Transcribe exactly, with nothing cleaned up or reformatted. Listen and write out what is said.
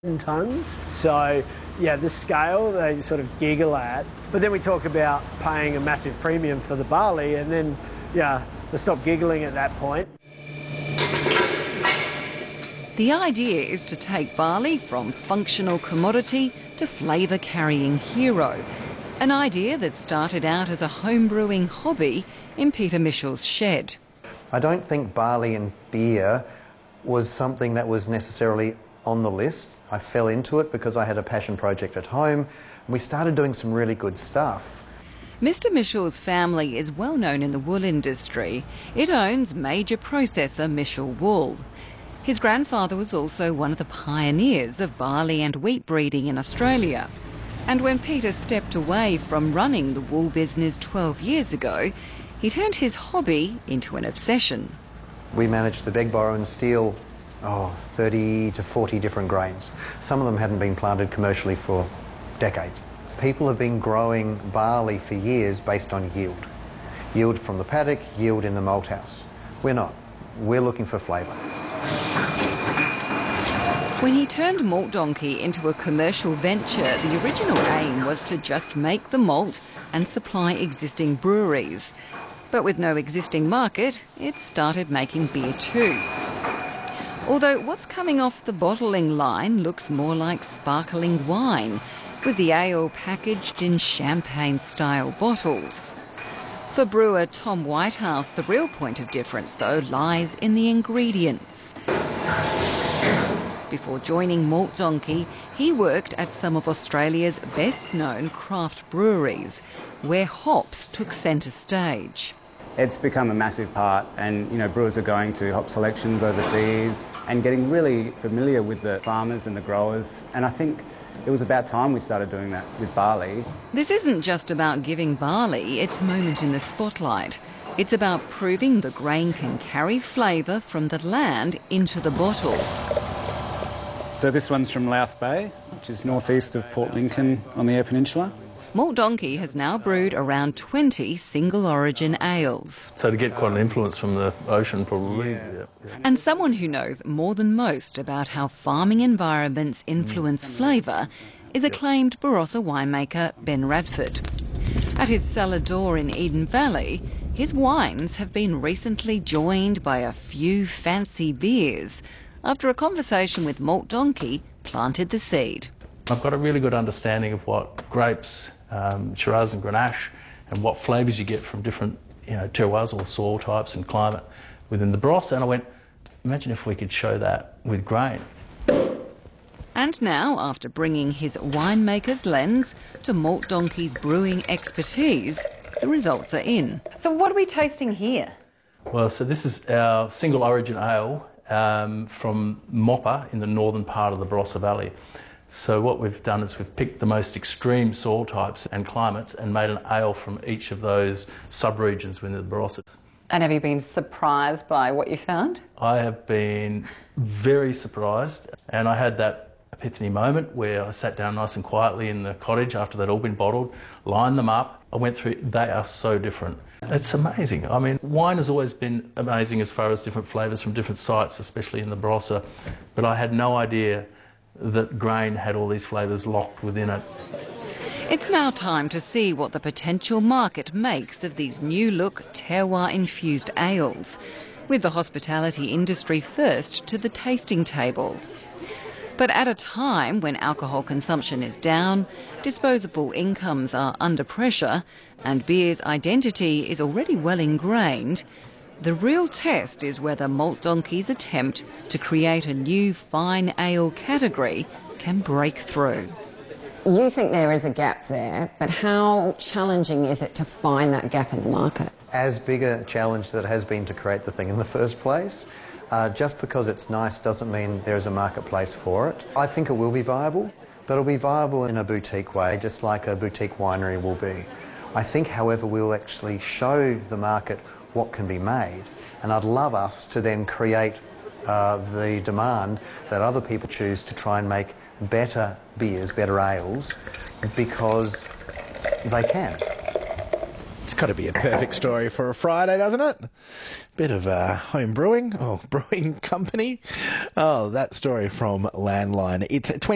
tonnes. So, yeah, the scale they sort of giggle at. But then we talk about paying a massive premium for the barley, and then, yeah, they stop giggling at that point. The idea is to take barley from functional commodity to flavour-carrying hero. An idea that started out as a home-brewing hobby in Peter Mitchell's shed. I don't think barley and beer was something that was necessarily on the list. I fell into it because I had a passion project at home, and we started doing some really good stuff. Mister Mitchell's family is well known in the wool industry. It owns major processor Mitchell Wool. His grandfather was also one of the pioneers of barley and wheat breeding in Australia. And when Peter stepped away from running the wool business twelve years ago, he turned his hobby into an obsession. We managed to beg, borrow and steal oh, thirty to forty different grains. Some of them hadn't been planted commercially for decades. People have been growing barley for years based on yield. Yield from the paddock, yield in the malt house. We're not. We're looking for flavour. When he turned Malt Donkey into a commercial venture, the original aim was to just make the malt and supply existing breweries. But with no existing market, it started making beer too. Although what's coming off the bottling line looks more like sparkling wine, with the ale packaged in champagne-style bottles. For brewer Tom Whitehouse, the real point of difference, though, lies in the ingredients. Before joining Malt Donkey, he worked at some of Australia's best-known craft breweries, where hops took centre stage. It's become a massive part, and you know, brewers are going to hop selections overseas and getting really familiar with the farmers and the growers, and I think it was about time we started doing that with barley. This isn't just about giving barley its moment in the spotlight. It's about proving the grain can carry flavour from the land into the bottle. So this one's from Louth Bay, which is northeast of Port Lincoln on the Eyre Peninsula. Malt Donkey has now brewed around twenty single-origin ales. So to get quite an influence from the ocean, probably. Yeah. Yeah. And someone who knows more than most about how farming environments influence flavour is acclaimed Barossa winemaker Ben Radford. At his cellar door in Eden Valley, his wines have been recently joined by a few fancy beers after a conversation with Malt Donkey planted the seed. I've got a really good understanding of what grapes, um, Shiraz and Grenache, and what flavours you get from different you know, terroirs or soil types and climate within the Barossa, and I went, imagine if we could show that with grain. And now, after bringing his winemaker's lens to Malt Donkey's brewing expertise, the results are in. So what are we tasting here? Well, so this is our single origin ale um, from Moppa in the northern part of the Barossa Valley. So what we've done is we've picked the most extreme soil types and climates and made an ale from each of those sub-regions within the Barossa. And have you been surprised by what you found? I have been very surprised, and I had that epiphany moment where I sat down nice and quietly in the cottage after they'd all been bottled, lined them up. I went through, they are so different. It's amazing. I mean, wine has always been amazing as far as different flavours from different sites, especially in the Barossa, but I had no idea that grain had all these flavours locked within it. It's now time to see what the potential market makes of these new-look terroir-infused ales, with the hospitality industry first to the tasting table. But at a time when alcohol consumption is down, disposable incomes are under pressure, and beer's identity is already well ingrained, the real test is whether Malt Donkey's attempt to create a new fine ale category can break through. You think there is a gap there, but how challenging is it to find that gap in the market? As big a challenge that it has been to create the thing in the first place. Uh, just because it's nice doesn't mean there is a marketplace for it. I think it will be viable, but it'll be viable in a boutique way, just like a boutique winery will be. I think, however, we'll actually show the market what can be made, and I'd love us to then create uh, the demand that other people choose to try and make better beers, better ales, because they can. It's got to be a perfect story for a Friday, doesn't it? Bit of uh, home brewing, oh, brewing company. Oh, that story from Landline. It's twenty